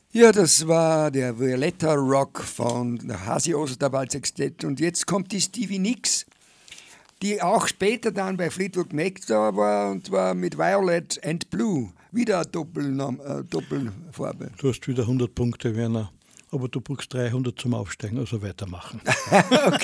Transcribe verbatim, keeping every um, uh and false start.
Ja, das war der Violetta Rock von der Hasi Osterwald Sextett. Und jetzt kommt die Stevie Nicks, die auch später dann bei Fleetwood Mac da war, und zwar mit Violet and Blue. Wieder eine Doppelnam- äh, Doppelfarbe. Du hast wieder hundert Punkte, Werner. Aber du brauchst dreihundert zum Aufsteigen, also weitermachen. Okay.